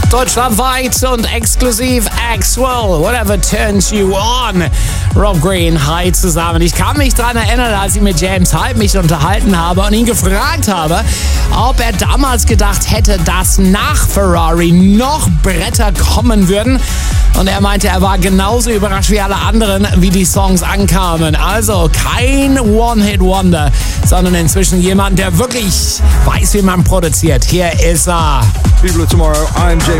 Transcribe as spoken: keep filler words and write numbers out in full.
Deutschlandweit und exklusiv Axwell, Whatever Turns You On. Rob Green, hi zusammen. Ich kann mich daran erinnern, als ich mit James Hype mich unterhalten habe und ihn gefragt habe, ob er damals gedacht hätte, dass nach Ferrari noch Bretter kommen würden. Und er meinte, er war genauso überrascht wie alle anderen, wie die Songs ankamen. Also kein One-Hit-Wonder, sondern inzwischen jemand, der wirklich weiß, wie man produziert. Hier ist er. People of Tomorrow, I'm James